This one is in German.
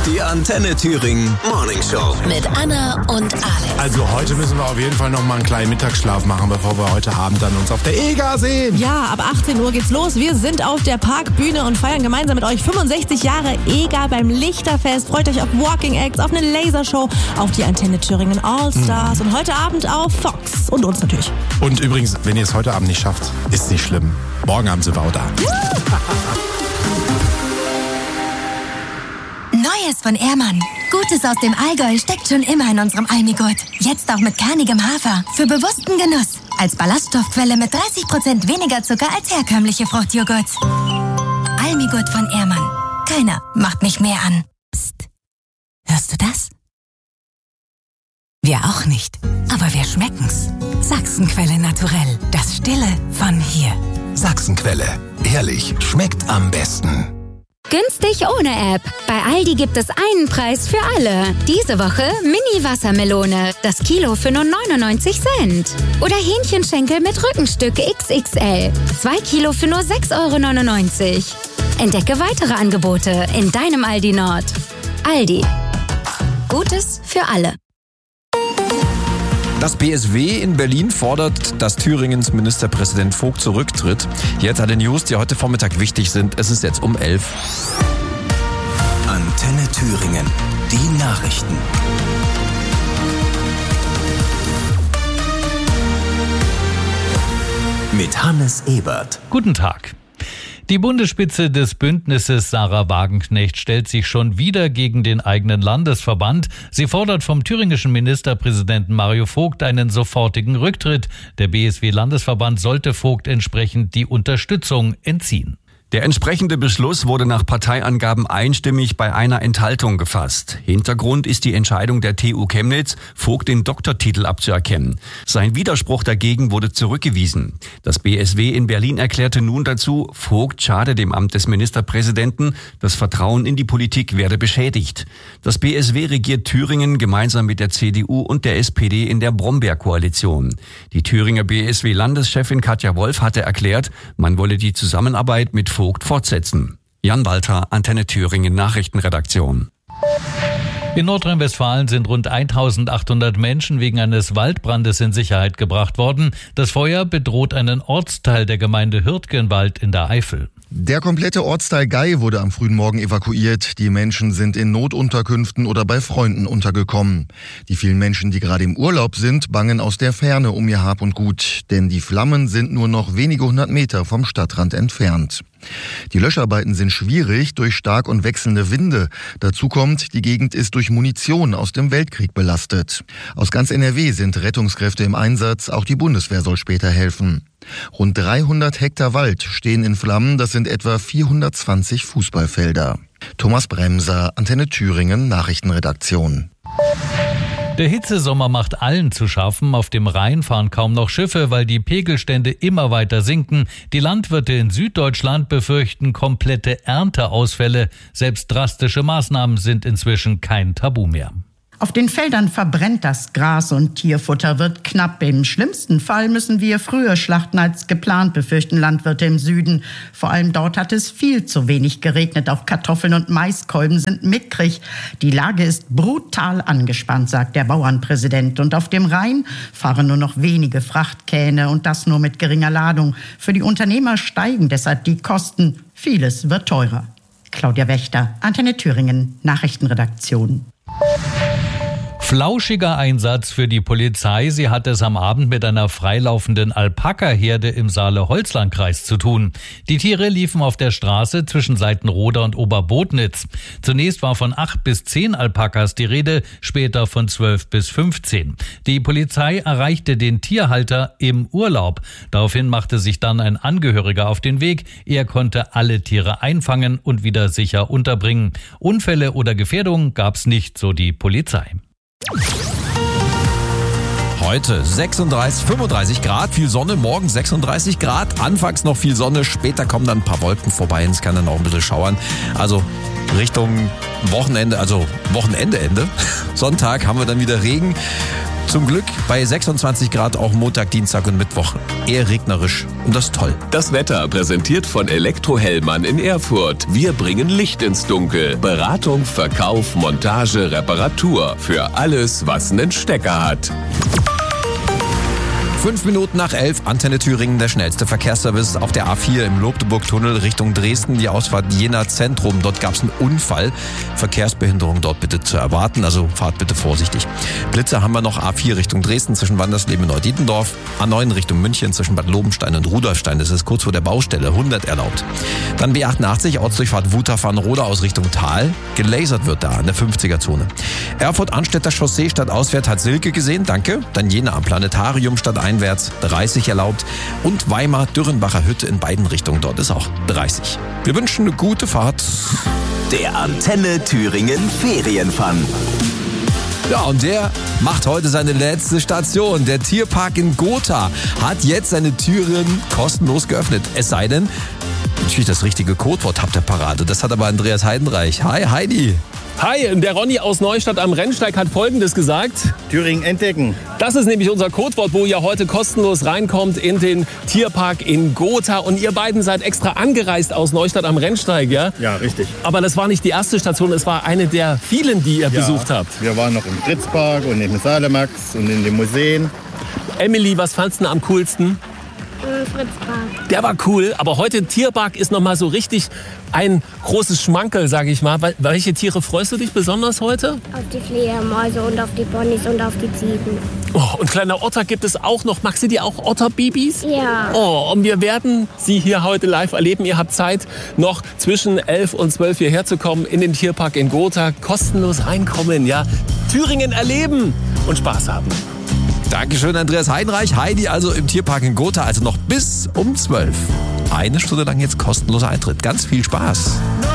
Die Antenne Thüringen Morning Show. Mit Anna und Alex. Also heute müssen wir auf jeden Fall noch mal einen kleinen Mittagsschlaf machen, bevor wir heute Abend dann uns auf der EGA sehen. Ja, ab 18 Uhr geht's los. Wir sind auf der Parkbühne und feiern gemeinsam mit euch 65 Jahre EGA beim Lichterfest. Freut euch auf Walking Acts, auf eine Lasershow, auf die Antenne Thüringen All-Stars und heute Abend auf Fox und uns natürlich. Und übrigens, wenn ihr es heute Abend nicht schafft, ist nicht schlimm. Morgen Abend sind wir auch da. Neues von Ehrmann. Gutes aus dem Allgäu steckt schon immer in unserem Almigurt. Jetzt auch mit kernigem Hafer. Für bewussten Genuss. Als Ballaststoffquelle mit 30% weniger Zucker als herkömmliche Fruchtjoghurts. Almigurt von Ehrmann. Keiner macht mich mehr an. Psst. Hörst du das? Wir auch nicht. Aber wir schmecken's. Sachsenquelle naturell. Das Stille von hier. Sachsenquelle. Ehrlich, schmeckt am besten. Günstig ohne App. Bei Aldi gibt es einen Preis für alle. Diese Woche Mini-Wassermelone. Das Kilo für nur 99 Cent. Oder Hähnchenschenkel mit Rückenstück XXL. 2 Kilo für nur 6,99 €. Entdecke weitere Angebote in deinem Aldi Nord. Aldi. Gutes für alle. Das BSW in Berlin fordert, dass Thüringens Ministerpräsident Vogt zurücktritt. Jetzt alle News, die heute Vormittag wichtig sind. Es ist jetzt um 11. Antenne Thüringen. Die Nachrichten. Mit Hannes Ebert. Guten Tag. Die Bundesspitze des Bündnisses Sarah Wagenknecht stellt sich schon wieder gegen den eigenen Landesverband. Sie fordert vom thüringischen Ministerpräsidenten Mario Vogt einen sofortigen Rücktritt. Der BSW-Landesverband sollte Vogt entsprechend die Unterstützung entziehen. Der entsprechende Beschluss wurde nach Parteiangaben einstimmig bei einer Enthaltung gefasst. Hintergrund ist die Entscheidung der TU Chemnitz, Vogt den Doktortitel abzuerkennen. Sein Widerspruch dagegen wurde zurückgewiesen. Das BSW in Berlin erklärte nun dazu, Vogt schade dem Amt des Ministerpräsidenten, das Vertrauen in die Politik werde beschädigt. Das BSW regiert Thüringen gemeinsam mit der CDU und der SPD in der Brombeer-Koalition. Die Thüringer BSW-Landeschefin Katja Wolf hatte erklärt, man wolle die Zusammenarbeit mit Vogt fortsetzen. Jan Walter, Antenne Thüringen Nachrichtenredaktion. In Nordrhein-Westfalen sind rund 1800 Menschen wegen eines Waldbrandes in Sicherheit gebracht worden. Das Feuer bedroht einen Ortsteil der Gemeinde Hürtgenwald in der Eifel. Der komplette Ortsteil Gei wurde am frühen Morgen evakuiert. Die Menschen sind in Notunterkünften oder bei Freunden untergekommen. Die vielen Menschen, die gerade im Urlaub sind, bangen aus der Ferne um ihr Hab und Gut. Denn die Flammen sind nur noch wenige 100 Meter vom Stadtrand entfernt. Die Löscharbeiten sind schwierig durch stark und wechselnde Winde. Dazu kommt, die Gegend ist durch Munition aus dem Weltkrieg belastet. Aus ganz NRW sind Rettungskräfte im Einsatz, auch die Bundeswehr soll später helfen. Rund 300 Hektar Wald stehen in Flammen, das sind etwa 420 Fußballfelder. Thomas Bremser, Antenne Thüringen, Nachrichtenredaktion. Der Hitzesommer macht allen zu schaffen. Auf dem Rhein fahren kaum noch Schiffe, weil die Pegelstände immer weiter sinken. Die Landwirte in Süddeutschland befürchten komplette Ernteausfälle. Selbst drastische Maßnahmen sind inzwischen kein Tabu mehr. Auf den Feldern verbrennt das Gras und Tierfutter wird knapp. Im schlimmsten Fall müssen wir früher schlachten als geplant, befürchten Landwirte im Süden. Vor allem dort hat es viel zu wenig geregnet. Auch Kartoffeln und Maiskolben sind mickrig. Die Lage ist brutal angespannt, sagt der Bauernpräsident. Und auf dem Rhein fahren nur noch wenige Frachtkähne und das nur mit geringer Ladung. Für die Unternehmer steigen deshalb die Kosten. Vieles wird teurer. Claudia Wächter, Antenne Thüringen, Nachrichtenredaktion. Flauschiger Einsatz für die Polizei. Sie hat es am Abend mit einer freilaufenden Alpaka-Herde im Saale-Holzland-Kreis zu tun. Die Tiere liefen auf der Straße zwischen Seitenroda und Oberbotnitz. Zunächst war von 8 bis 10 Alpakas die Rede, später von 12 bis 15. Die Polizei erreichte den Tierhalter im Urlaub. Daraufhin machte sich dann ein Angehöriger auf den Weg. Er konnte alle Tiere einfangen und wieder sicher unterbringen. Unfälle oder Gefährdungen gab's nicht, so die Polizei. Heute 36, 35 Grad, viel Sonne, morgen 36 Grad, anfangs noch viel Sonne, später kommen dann ein paar Wolken vorbei und es kann dann auch ein bisschen schauern. Also Richtung Wochenende, also Wochenendeende, Sonntag haben wir dann wieder Regen. Zum Glück bei 26 Grad auch Montag, Dienstag und Mittwoch. Eher regnerisch und das ist toll. Das Wetter präsentiert von Elektrohellmann in Erfurt. Wir bringen Licht ins Dunkel. Beratung, Verkauf, Montage, Reparatur. Für alles, was einen Stecker hat. 5 Minuten nach 11, Antenne Thüringen, der schnellste Verkehrsservice auf der A4 im Lobdeburg-Tunnel Richtung Dresden, die Ausfahrt Jena Zentrum. Dort gab es einen Unfall. Verkehrsbehinderung dort bitte zu erwarten, also fahrt bitte vorsichtig. Blitzer haben wir noch A4 Richtung Dresden zwischen Wandersleben und Neudietendorf, A9 Richtung München zwischen Bad Lobenstein und Rudolfstein, das ist kurz vor der Baustelle, 100 erlaubt. Dann B88, Ortsdurchfahrt Wutach-Farnroda aus Richtung Tal, gelasert wird da an der 50er-Zone. Erfurt-Anstetter Chaussee statt Auswärts hat Silke gesehen, danke. Dann Jena am Planetarium statt einwärts, 30 erlaubt. Und Weimar-Dürrenbacher Hütte in beiden Richtungen, dort ist auch 30. Wir wünschen eine gute Fahrt. Der Antenne Thüringen Ferienfun. Ja, und der macht heute seine letzte Station. Der Tierpark in Gotha hat jetzt seine Türen kostenlos geöffnet. Es sei denn, natürlich das richtige Codewort habt ihr parat. Das hat aber Andreas Heidenreich. Hi, Heidi. Hi, der Ronny aus Neustadt am Rennsteig hat Folgendes gesagt. Thüringen entdecken. Das ist nämlich unser Codewort, wo ihr heute kostenlos reinkommt in den Tierpark in Gotha. Und ihr beiden seid extra angereist aus Neustadt am Rennsteig, ja? Ja, richtig. Aber das war nicht die erste Station, es war eine der vielen, die ihr besucht habt. Wir waren noch im Fritzpark und im Salemax und in den Museen. Emily, was fandst du am coolsten? Fritzpark. Der war cool, aber heute Tierpark ist noch mal so richtig ein großes Schmankerl, sage ich mal. Welche Tiere freust du dich besonders heute? Auf die Fledermäuse und auf die Ponys und auf die Ziegen. Oh, und kleiner Otter gibt es auch noch. Magst du dir auch Otterbabys? Ja. Oh, und wir werden sie hier heute live erleben. Ihr habt Zeit, noch zwischen 11 und 12 hierher zu kommen in den Tierpark in Gotha. Kostenlos reinkommen, ja. Thüringen erleben und Spaß haben. Dankeschön, Andreas Heidenreich. Heidi also im Tierpark in Gotha, also noch bis um 12. Eine Stunde lang jetzt kostenloser Eintritt. Ganz viel Spaß.